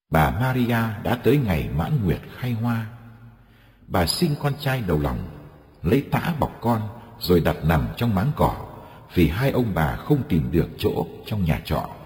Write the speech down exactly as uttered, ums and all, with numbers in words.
bà Maria đã tới ngày mãn nguyệt khai hoa. Bà sinh con trai đầu lòng, lấy tã bọc con rồi đặt nằm trong máng cỏ, vì hai ông bà không tìm được chỗ trong nhà trọ.